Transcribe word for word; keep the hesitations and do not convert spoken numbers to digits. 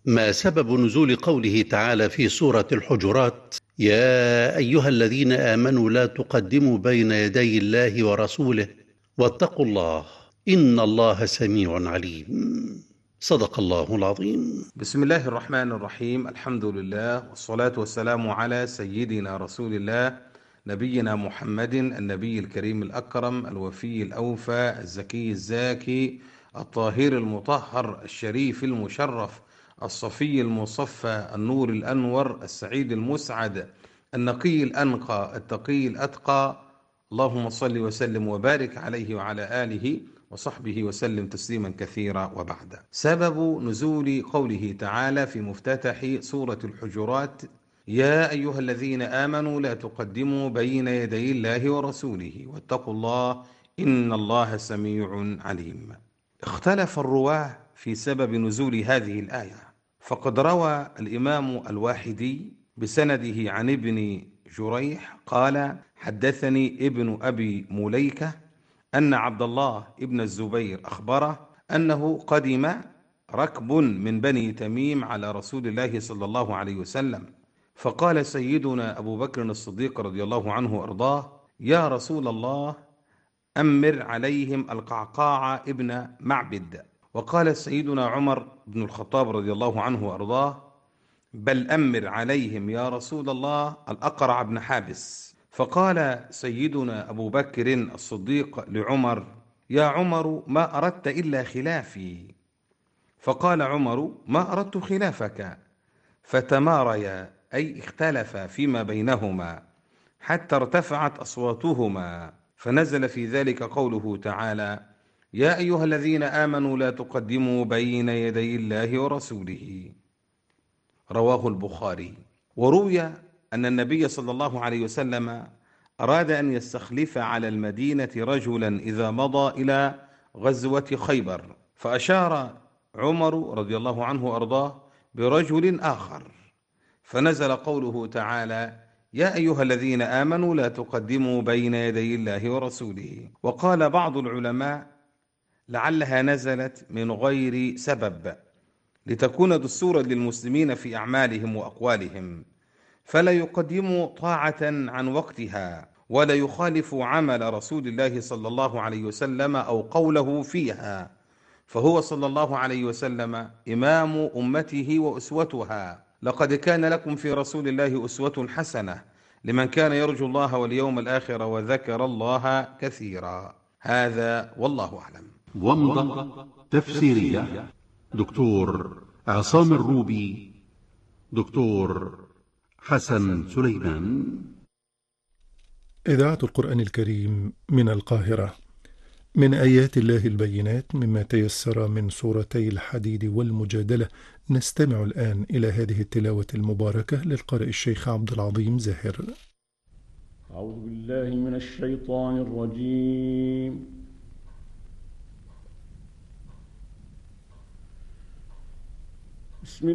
ما سبب نزول قوله تعالى في سورة الحجرات: يا أيها الذين آمنوا لا تقدموا بين يدي الله ورسوله واتقوا الله إن الله سميع عليم؟ صدق الله العظيم. بسم الله الرحمن الرحيم. الحمد لله والصلاة والسلام على سيدنا رسول الله نبينا محمد النبي الكريم الأكرم الوفي الأوفى الزكي الزاكي الطاهر المطهر الشريف المشرف الصفي المصفى النور الأنور السعيد المسعد النقي الأنقى التقي الأتقى. اللهم صل وسلم وبارك عليه وعلى آله وصحبه وسلم تسليما كثيرا. وبعد، سبب نزول قوله تعالى في مفتتح سورة الحجرات: يا أيها الذين آمنوا لا تقدموا بين يدي الله ورسوله واتقوا الله إن الله سميع عليم. اختلف الرواه في سبب نزول هذه الآية، فقد روى الإمام الواحدي بسنده عن ابن جريح قال: حدثني ابن أبي مليكة أن عبد الله ابن الزبير أخبره أنه قدم ركب من بني تميم على رسول الله صلى الله عليه وسلم، فقال سيدنا أبو بكر الصديق رضي الله عنه وأرضاه: يا رسول الله، أمر عليهم القعقاع ابن معبد. وقال سيدنا عمر بن الخطاب رضي الله عنه وأرضاه: بل أمر عليهم يا رسول الله الأقرع بن حابس. فقال سيدنا أبو بكر الصديق لعمر: يا عمر، ما أردت إلا خلافي. فقال عمر: ما أردت خلافك. فتماريا، أي اختلفا فيما بينهما حتى ارتفعت أصواتهما، فنزل في ذلك قوله تعالى: يا أيها الذين آمنوا لا تقدموا بين يدي الله ورسوله. رواه البخاري. وروي أن النبي صلى الله عليه وسلم أراد أن يستخلف على المدينة رجلا إذا مضى إلى غزوة خيبر، فأشار عمر رضي الله عنه وأرضاه برجل آخر، فنزل قوله تعالى: يا أيها الذين آمنوا لا تقدموا بين يدي الله ورسوله. وقال بعض العلماء: لعلها نزلت من غير سبب، لتكون دستورا للمسلمين في أعمالهم وأقوالهم، فلا يقدموا طاعة عن وقتها ولا يخالف عمل رسول الله صلى الله عليه وسلم أو قوله فيها، فهو صلى الله عليه وسلم إمام أمته وأسوتها. لقد كان لكم في رسول الله أسوة حسنة لمن كان يرجو الله واليوم الآخر وذكر الله كثيرا. هذا والله أعلم. ومضة تفسيرية دكتور عصام الروبي، دكتور حسن سليمان. إذاعة القرآن الكريم من القاهرة. من آيات الله البينات مما تيسر من سورتي الحديد والمجادلة، نستمع الآن إلى هذه التلاوة المباركة للقارئ الشيخ عبد العظيم زاهر. أعوذ بالله من الشيطان الرجيم. بسم